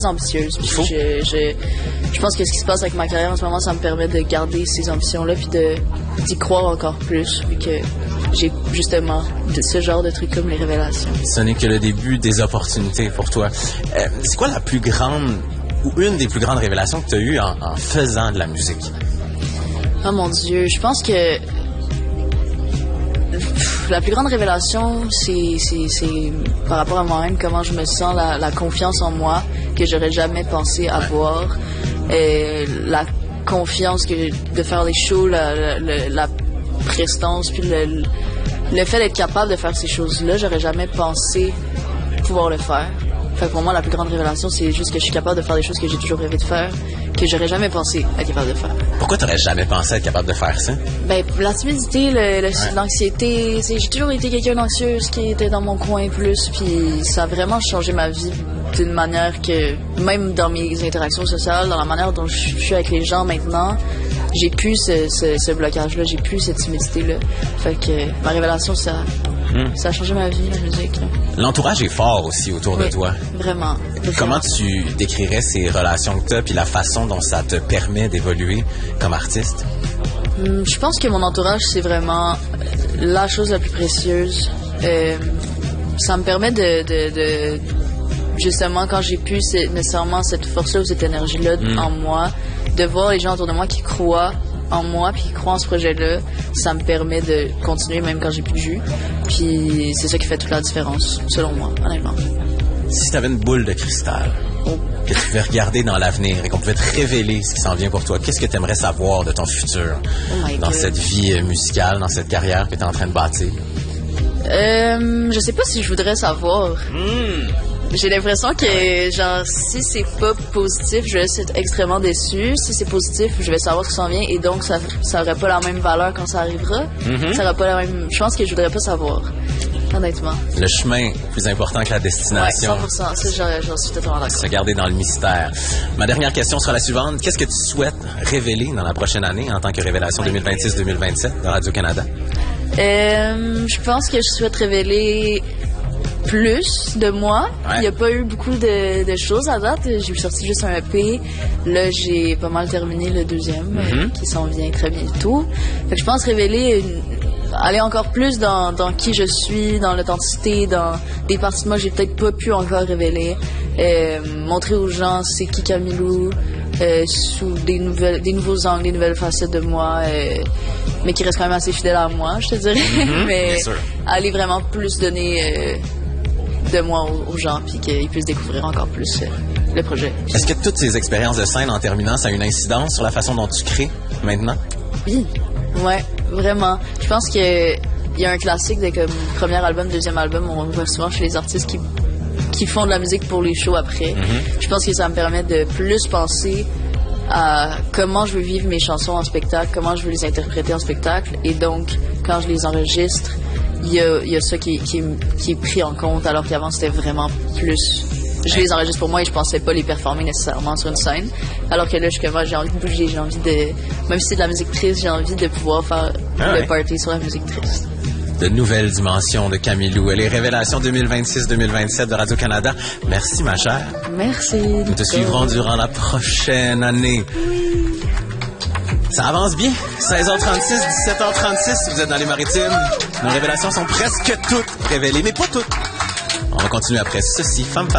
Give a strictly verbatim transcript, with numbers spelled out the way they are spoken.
ambitieuse. Puis je, je, je pense que ce qui se passe avec ma carrière en ce moment, ça me permet de garder ces ambitions-là puis de, d'y croire encore plus, vu que j'ai justement de, ce genre de trucs comme les révélations. Ce n'est que le début des opportunités pour toi. Euh, c'est quoi la plus grande ou une des plus grandes révélations que tu as eues en, en faisant de la musique? Oh mon Dieu, je pense que la plus grande révélation, c'est, c'est, c'est par rapport à moi-même, comment je me sens, la, la confiance en moi que j'aurais jamais pensé avoir, et la confiance que de faire des shows, la, la, la prestance, puis le, le fait d'être capable de faire ces choses-là, j'aurais jamais pensé pouvoir le faire. Fait que pour moi, la plus grande révélation, c'est juste que je suis capable de faire des choses que j'ai toujours rêvé de faire, que j'aurais jamais pensé être capable de faire. Pourquoi t'aurais jamais pensé être capable de faire ça? Ben, la timidité, le, le, ouais. l'anxiété, c'est, j'ai toujours été quelqu'un d'anxieuse qui était dans mon coin plus, puis ça a vraiment changé ma vie d'une manière que, même dans mes interactions sociales, dans la manière dont je suis avec les gens maintenant, j'ai plus ce, ce, ce blocage-là, j'ai plus cette timidité-là. Fait que ma révélation, ça, mmh. ça a changé ma vie, la musique. Là. L'entourage est fort aussi autour oui, de toi. Vraiment, vraiment. Comment tu décrirais ces relations que tu as puis la façon dont ça te permet d'évoluer comme artiste? Mmh, je pense que mon entourage, c'est vraiment la chose la plus précieuse. Euh, ça me permet de, de, de justement, quand j'ai plus nécessairement cette force-là ou cette énergie-là mmh. en moi, de voir les gens autour de moi qui croient en moi puis qui croient en ce projet-là, ça me permet de continuer même quand j'ai plus de jus. Puis c'est ça qui fait toute la différence, selon moi, honnêtement. Si tu avais une boule de cristal oh. que tu pouvais regarder dans l'avenir et qu'on pouvait te révéler ce qui s'en vient pour toi, qu'est-ce que tu aimerais savoir de ton futur oh dans God. cette vie musicale, dans cette carrière que tu es en train de bâtir? Euh, je sais pas si je voudrais savoir. Mmh. J'ai l'impression que, genre, si c'est pas positif, je vais être extrêmement déçue. Si c'est positif, je vais savoir ce qui s'en vient et donc ça, ça aurait pas la même valeur quand ça arrivera. Mm-hmm. Ça aurait pas la même. Je pense que je voudrais pas savoir, honnêtement. Le chemin plus important que la destination. Ouais, cent pour cent. Ça, j'en, j'en suis totalement d'accord. Se garder dans le mystère. Ma dernière question sera la suivante. Qu'est-ce que tu souhaites révéler dans la prochaine année en tant que Révélation deux mille vingt-six deux mille vingt-sept de Radio-Canada? Euh, je pense que je souhaite révéler plus de moi. Ouais. Il n'y a pas eu beaucoup de, de choses à date. J'ai sorti juste un E P. Là, j'ai pas mal terminé le deuxième, mm-hmm. euh, qui s'en vient très bientôt. Fait que je pense révéler, une, aller encore plus dans, dans qui je suis, dans l'authenticité, dans des parties de moi que j'ai peut-être pas pu encore révéler. Euh, montrer aux gens c'est qui Camilou, euh, sous des, nouvelles, des nouveaux angles, des nouvelles facettes de moi, euh, mais qui reste quand même assez fidèle à moi, je te dirais. Mm-hmm, mais aller vraiment plus donner... Euh, de moi aux, aux gens, puis qu'ils puissent découvrir encore plus euh, le projet. Est-ce que toutes ces expériences de scène, en terminant, ça a une incidence sur la façon dont tu crées maintenant? Oui, ouais, vraiment. Je pense que il y a un classique de comme premier album, deuxième album, on voit souvent chez les artistes qui, qui font de la musique pour les shows après. Mm-hmm. Je pense que ça me permet de plus penser à comment je veux vivre mes chansons en spectacle, comment je veux les interpréter en spectacle, et donc, quand je les enregistre, il y a, il y a ça qui, qui, qui est pris en compte, alors qu'avant, c'était vraiment plus... Je les enregistre pour moi et je pensais pas les performer nécessairement sur une scène. Alors que là, je suis comme, j'ai envie de bouger, j'ai envie de... Même si c'est de la musique triste, j'ai envie de pouvoir faire ah le ouais. party sur la musique triste. De nouvelles dimensions de Camilou. Et les Révélations deux mille vingt-six deux mille vingt-sept de Radio-Canada. Merci, ma chère. Merci. Nous te suivrons durant la prochaine année. Ça avance bien. seize heures trente-six, dix-sept heures trente-six, si vous êtes dans les Maritimes. Nos révélations sont presque toutes révélées, mais pas toutes. On va continuer après ceci. Femme fatale.